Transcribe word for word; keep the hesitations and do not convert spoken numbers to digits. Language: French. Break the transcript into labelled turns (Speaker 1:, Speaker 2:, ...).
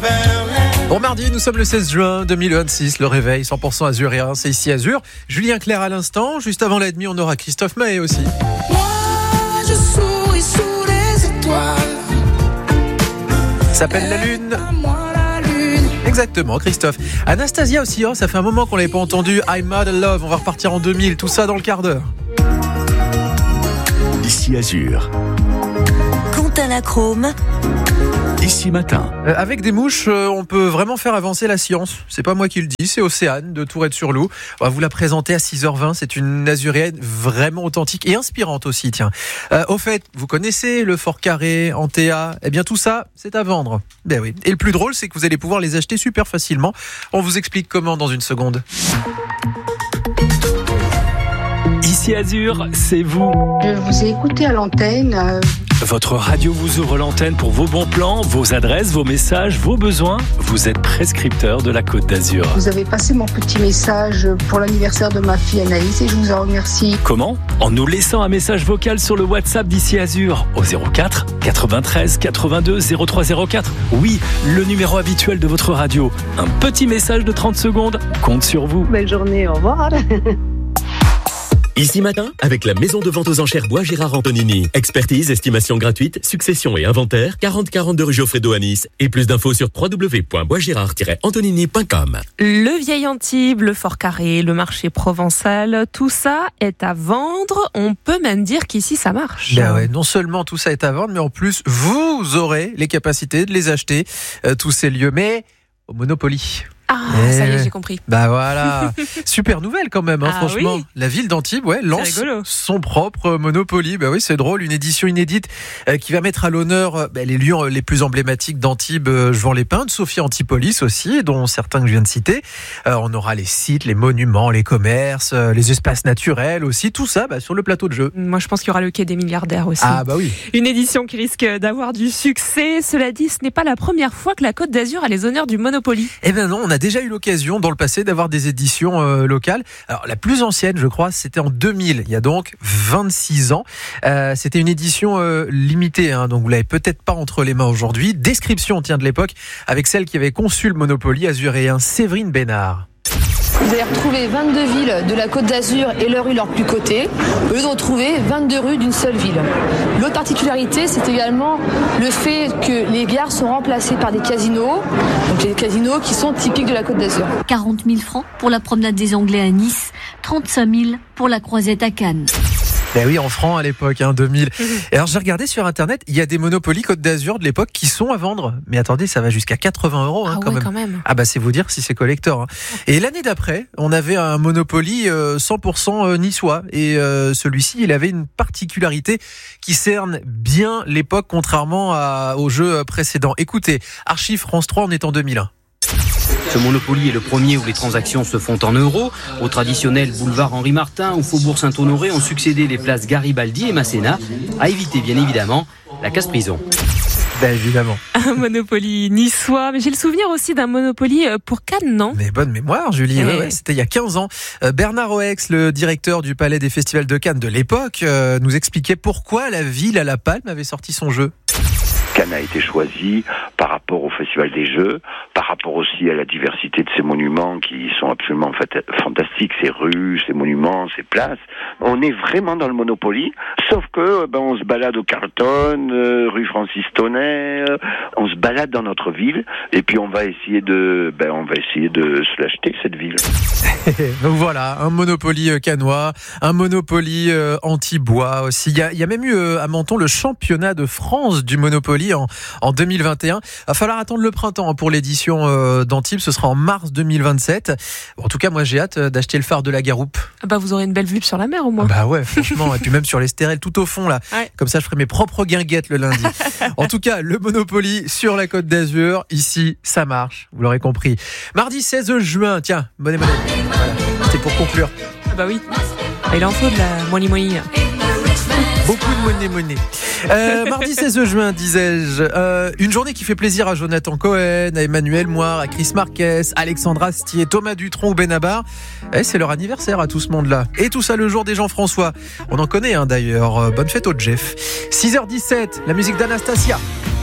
Speaker 1: Bon mardi, nous sommes le seize juin deux mille vingt-six, le réveil cent pour cent azurien, c'est ici Azur. Julien Clerc à l'instant, juste avant la demi, on aura Christophe Maé aussi.
Speaker 2: Moi, je souris sous les étoiles.
Speaker 1: S'appelle la lune.
Speaker 2: Moi, la lune.
Speaker 1: Exactement, Christophe. Anastasia aussi, hein, ça fait un moment qu'on l'avait pas entendu. I'm Mad in Love, on va repartir en deux mille, tout ça dans le quart d'heure.
Speaker 3: Ici Azur.
Speaker 4: Quentin Lachrome.
Speaker 3: Ici Matin.
Speaker 1: Euh, avec des mouches, euh, on peut vraiment faire avancer la science. C'est pas moi qui le dis, c'est Océane de Tourette-sur-Loup. On va vous la présenter à six heures vingt. C'est une azuréenne vraiment authentique et inspirante aussi, tiens. Euh, au fait, vous connaissez le Fort Carré, Antea. Eh bien tout ça, c'est à vendre. Ben oui. Et le plus drôle, c'est que vous allez pouvoir les acheter super facilement. On vous explique comment dans une seconde.
Speaker 3: Ici Azur, c'est vous.
Speaker 5: Je vous ai écouté à l'antenne. Euh...
Speaker 3: Votre radio vous ouvre l'antenne pour vos bons plans, vos adresses, vos messages, vos besoins. Vous êtes prescripteur de la Côte d'Azur.
Speaker 5: Vous avez passé mon petit message pour l'anniversaire de ma fille Anaïs et je vous en remercie.
Speaker 3: Comment ? En nous laissant un message vocal sur le WhatsApp d'Ici Azur au zéro quatre quatre-vingt-treize quatre-vingt-deux zéro trois zéro quatre. Oui, le numéro habituel de votre radio. Un petit message de trente secondes compte sur vous.
Speaker 5: Belle journée, au revoir.
Speaker 6: Ici Matin, avec la maison de vente aux enchères Bois Gérard Antonini. Expertise, estimation gratuite, succession et inventaire, quarante quarante-deux rue Geoffredo à Nice. Et plus d'infos sur w w w point bois gérard tiret antonini point com.
Speaker 7: Le Vieil Antibes, le Fort Carré, le marché provençal, tout ça est à vendre. On peut même dire qu'ici ça marche.
Speaker 1: Ben ouais, non seulement tout ça est à vendre, mais en plus vous aurez les capacités de les acheter, euh, tous ces lieux, mais au Monopoly.
Speaker 7: Ah,
Speaker 1: Et
Speaker 7: ça y est, j'ai compris.
Speaker 1: Bah voilà, super nouvelle quand même, hein,
Speaker 7: Ah
Speaker 1: franchement.
Speaker 7: oui.
Speaker 1: La ville d'Antibes, ouais, lance son propre Monopoly. Bah oui, c'est drôle, une édition inédite euh, qui va mettre à l'honneur euh, bah, les lieux les plus emblématiques d'Antibes, euh, Jouan-les-Pins, Sophie Antipolis aussi, dont certains que je viens de citer. Euh, on aura les sites, les monuments, les commerces, euh, les espaces naturels aussi, tout ça bah, sur le plateau de jeu.
Speaker 7: Moi, je pense qu'il y aura le quai des milliardaires aussi.
Speaker 1: Ah bah oui.
Speaker 7: Une édition qui risque d'avoir du succès. Cela dit, ce n'est pas la première fois que la Côte d'Azur a les honneurs du Monopoly.
Speaker 1: Eh ben non, on a déjà eu l'occasion dans le passé d'avoir des éditions euh, locales. Alors la plus ancienne, je crois, c'était en deux mille, il y a donc vingt-six ans. Euh, c'était une édition euh, limitée, hein, donc vous l'avez peut-être pas entre les mains aujourd'hui. Description, tiens, de l'époque, avec celle qui avait conçu le Monopoly azuréen, Séverine Bénard.
Speaker 8: Vous allez retrouver vingt-deux villes de la Côte d'Azur et leurs rues leurs plus cotées, au lieu de retrouver vingt-deux rues d'une seule ville. L'autre particularité, c'est également le fait que les gares sont remplacées par des casinos, donc les casinos qui sont typiques de la Côte d'Azur.
Speaker 4: quarante mille francs pour la promenade des Anglais à Nice, trente-cinq mille pour la croisette à Cannes.
Speaker 1: Ben oui, en francs à l'époque, hein, deux mille. Et alors j'ai regardé sur internet, il y a des Monopoly Côte d'Azur de l'époque qui sont à vendre. Mais attendez, ça va jusqu'à quatre-vingts euros hein,
Speaker 7: ah
Speaker 1: quand,
Speaker 7: ouais,
Speaker 1: même.
Speaker 7: quand même.
Speaker 1: Ah bah c'est vous dire si c'est collector. Hein. Et l'année d'après, on avait un Monopoly euh, cent pour cent niçois. Et euh, celui-ci, il avait une particularité qui cerne bien l'époque, contrairement à, aux jeux précédents. Écoutez, Archive France trois, on est en deux mille un.
Speaker 9: Ce Monopoly est le premier où les transactions se font en euros. Au traditionnel boulevard Henri Martin ou faubourg Saint-Honoré ont succédé les places Garibaldi et Masséna. À éviter bien évidemment la casse-prison.
Speaker 1: Ben évidemment.
Speaker 7: Un Monopoly niçois, mais j'ai le souvenir aussi d'un Monopoly pour Cannes, non ?
Speaker 1: Mais bonne mémoire, Julie. Ouais, ouais, c'était il y a quinze ans. Euh, Bernard Oex, le directeur du Palais des Festivals de Cannes de l'époque, euh, nous expliquait pourquoi la ville à la Palme avait sorti son jeu.
Speaker 10: Cannes a été choisi par rapport au Festival des Jeux, par rapport aussi à la diversité de ces monuments qui sont absolument fantastiques, ces rues, ces monuments, ces places. On est vraiment dans le Monopoly, sauf que ben, on se balade au Carlton, euh, rue Francis Tonnet, euh, on se balade dans notre ville, et puis on va essayer de, ben, on va essayer de se l'acheter cette ville.
Speaker 1: Donc voilà, un Monopoly cannois, un Monopoly euh, anti-bois aussi. Il y a, il y a même eu euh, à Menton le championnat de France du Monopoly en, en deux mille vingt et un. Il va falloir attendre le printemps pour l'édition euh, d'Antibes, ce sera en mars deux mille vingt-sept. Bon, en tout cas, moi j'ai hâte d'acheter le phare de la Garoupe.
Speaker 7: Ah bah vous aurez une belle vue sur la mer au moins.
Speaker 1: Ah bah ouais, franchement, et puis même sur les stérelles tout au fond là. Ouais. Comme ça, je ferai mes propres guinguettes le lundi. En tout cas, le Monopoly sur la Côte d'Azur, ici, ça marche. Vous l'aurez compris. Mardi seize juin, tiens, monnaie monnaie. Voilà. C'était pour conclure.
Speaker 7: Ah bah oui. Il en faut de la money money.
Speaker 1: Beaucoup de monnaie monnaie. Euh, mardi seize juin, disais-je. Euh, une journée qui fait plaisir à Jonathan Cohen, à Emmanuel Moire, à Chris Marquez, Alexandre Astier, Thomas Dutronc ou Benabar. Eh, c'est leur anniversaire à tout ce monde-là. Et tout ça le jour des Jean-François. On en connaît hein, d'ailleurs. Bonne fête au Jeff. six heures dix-sept, la musique d'Anastasia.